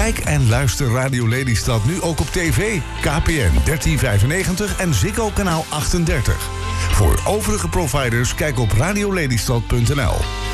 Kijk en luister Radio Lelystad nu ook op tv. KPN 1395 en Ziggo kanaal 38. Voor overige providers kijk op radiolelystad.nl.